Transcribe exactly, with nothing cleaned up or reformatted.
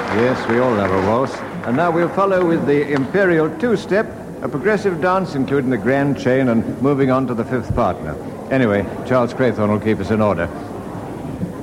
Yes, we all love a waltz. And now we'll follow with the Imperial two-step, a progressive dance including the grand chain and moving on to the fifth partner. Anyway, Charles Craythorne will keep us in order.